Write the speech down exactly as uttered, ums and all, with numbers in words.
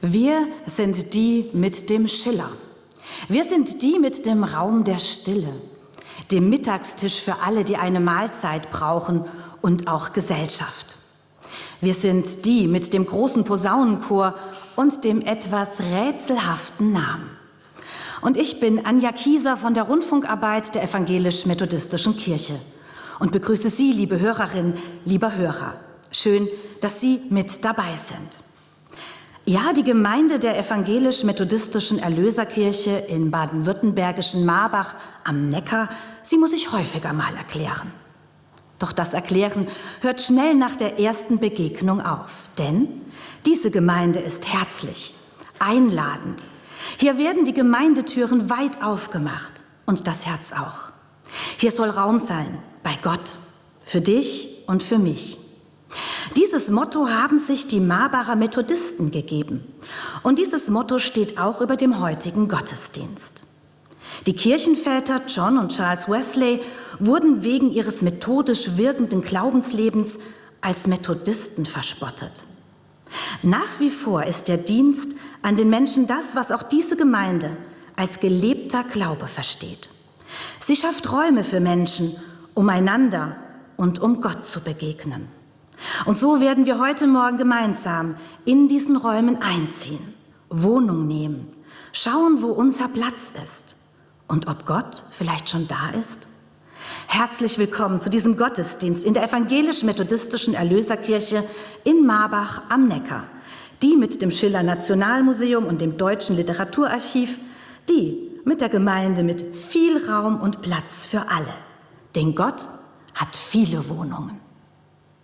Wir sind die mit dem Schiller. Wir sind die mit dem Raum der Stille, dem Mittagstisch für alle, die eine Mahlzeit brauchen und auch Gesellschaft. Wir sind die mit dem großen Posaunenchor und dem etwas rätselhaften Namen. Und ich bin Anja Kieser von der Rundfunkarbeit der Evangelisch-Methodistischen Kirche und begrüße Sie, liebe Hörerinnen, lieber Hörer. Schön, dass Sie mit dabei sind. Ja, die Gemeinde der Evangelisch-Methodistischen Erlöserkirche in baden-württembergischen Marbach am Neckar, sie muss ich häufiger mal erklären. Doch das Erklären hört schnell nach der ersten Begegnung auf, denn diese Gemeinde ist herzlich, einladend. Hier werden die Gemeindetüren weit aufgemacht und das Herz auch. Hier soll Raum sein bei Gott, für dich und für mich. Dieses Motto haben sich die Marbacher Methodisten gegeben. Und dieses Motto steht auch über dem heutigen Gottesdienst. Die Kirchenväter John und Charles Wesley wurden wegen ihres methodisch wirkenden Glaubenslebens als Methodisten verspottet. Nach wie vor ist der Dienst an den Menschen das, was auch diese Gemeinde als gelebter Glaube versteht. Sie schafft Räume für Menschen, um einander und um Gott zu begegnen. Und so werden wir heute Morgen gemeinsam in diesen Räumen einziehen, Wohnung nehmen, schauen, wo unser Platz ist und ob Gott vielleicht schon da ist. Herzlich willkommen zu diesem Gottesdienst in der Evangelisch-Methodistischen Erlöserkirche in Marbach am Neckar, die mit dem Schiller Nationalmuseum und dem Deutschen Literaturarchiv, die mit der Gemeinde mit viel Raum und Platz für alle. Denn Gott hat viele Wohnungen.